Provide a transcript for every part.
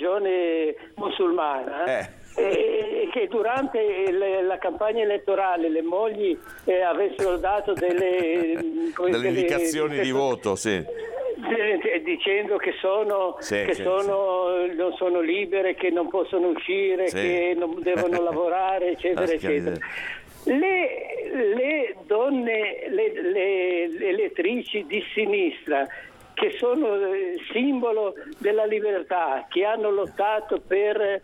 religione musulmana, e che durante la campagna elettorale le mogli avessero dato delle indicazioni di voto, dicendo che non sono libere, che non possono uscire, che non devono lavorare, eccetera, eccetera. Le donne, le elettrici di sinistra, che sono simbolo della libertà, che hanno lottato per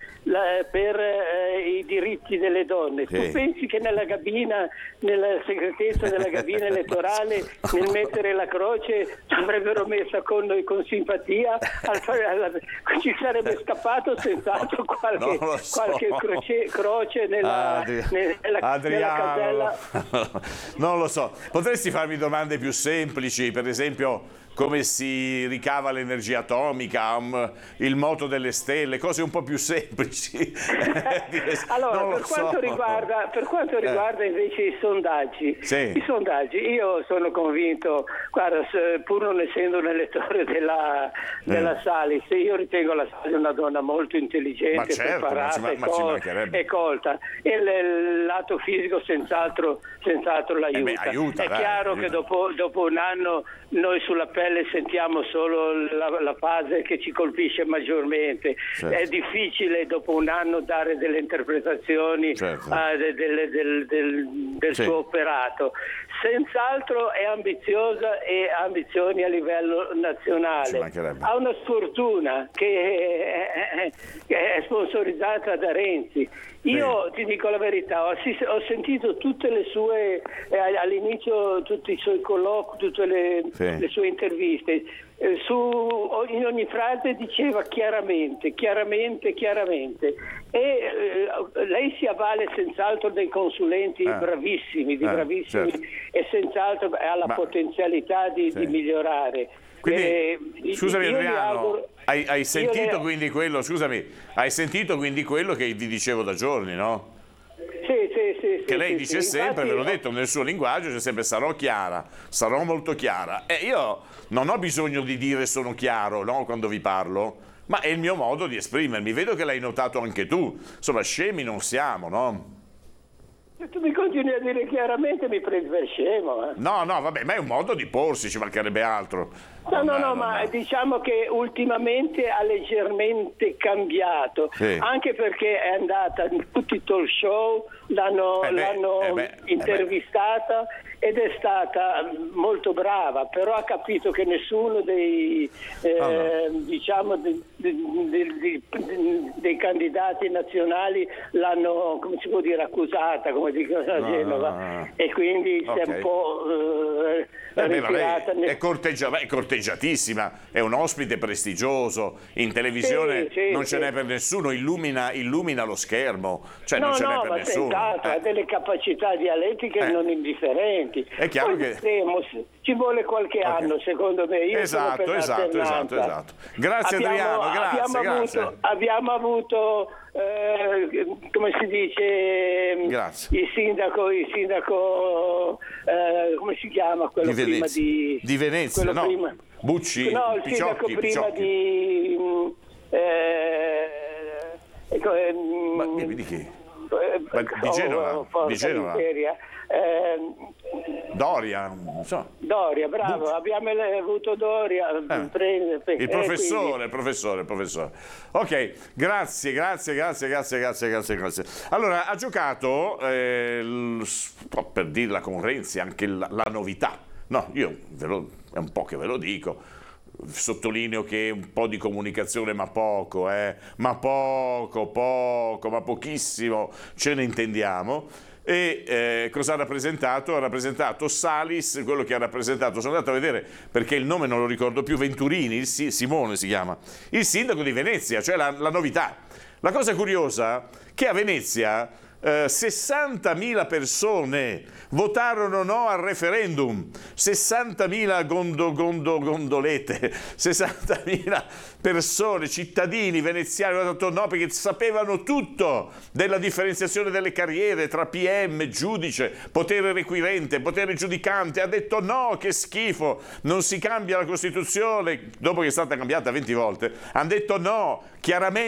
i diritti delle donne. Tu pensi che nella segretezza della cabina elettorale, nel mettere la croce, avrebbero messa con simpatia? Ci sarebbe scappato senz'altro qualche croce nella casella. Non lo so. Potresti farmi domande più semplici, per esempio come si ricava l'energia atomica, il moto delle stelle, cose un po' più semplici. Allora, per quanto riguarda invece i sondaggi, io sono convinto, guarda, pur non essendo un elettore della Salis, io ritengo la Salis una donna molto intelligente, preparata e colta, e il lato fisico senz'altro l'aiuta. È chiaro che dopo un anno noi sulla pelle sentiamo solo la fase che ci colpisce maggiormente. È difficile dopo un anno dare delle interpretazioni del suo operato. Senz'altro è ambiziosa e ha ambizioni a livello nazionale. Ha una sfortuna che è sponsorizzata da Renzi. Io ti dico la verità, ho sentito tutte le sue, all'inizio tutti i suoi colloqui, tutte le sue interviste. In ogni frase diceva chiaramente, e lei si avvale senz'altro dei consulenti bravissimi, e senz'altro ha la potenzialità di migliorare. Quindi, scusami Adriano, hai sentito quindi quello, hai sentito quindi quello che vi dicevo da giorni, no? Che lei dice sempre, ve l'ho detto, nel suo linguaggio c'è sempre sarò chiara, sarò molto chiara. E io non ho bisogno di dire sono chiaro, no, quando vi parlo, ma è il mio modo di esprimermi. Vedo che l'hai notato anche tu. Insomma, scemi non siamo, no? Se tu mi continui a dire chiaramente mi prendi per scemo. No, vabbè, ma è un modo di porsi, ci mancherebbe altro. Ma diciamo che ultimamente ha leggermente cambiato, anche perché è andata in tutti i talk show, l'hanno intervistata ed è stata molto brava, però ha capito che nessuno dei candidati nazionali l'hanno, come si può dire, accusata, come dicono a Genova, e quindi si è un po' ritirata. È corteggiatissima, è un ospite prestigioso, in televisione non ce n'è per nessuno, illumina lo schermo, cioè non ce n'è per nessuno. Ha delle capacità dialettiche non indifferenti. È chiaro che ci vuole qualche anno, secondo me. Esatto. Grazie Adriano, grazie. Abbiamo avuto come si dice, il sindaco come si chiama quello prima di Venezia, no? Prima. Bucci, no, il sindaco prima di di chi? Di Genova, Doria, non so. Doria, bravo, abbiamo avuto Doria. Il professore. Ok, grazie. Allora, ha giocato, per dirla con Renzi, anche la novità. No, è un po' che ve lo dico. Sottolineo che un po' di comunicazione, ma poco, ma pochissimo, ce ne intendiamo. E cosa ha rappresentato? Ha rappresentato Salis, quello che ha rappresentato, sono andato a vedere perché il nome non lo ricordo più, Venturini, Simone si chiama, il sindaco di Venezia, cioè la novità. La cosa curiosa che a Venezia 60.000 persone votarono no al referendum, 60.000 gondolette, 60.000 persone, cittadini veneziani hanno detto no perché sapevano tutto della differenziazione delle carriere tra PM, giudice, potere requirente, potere giudicante. Ha detto no, che schifo, non si cambia la Costituzione, dopo che è stata cambiata 20 volte. Hanno detto no, chiaramente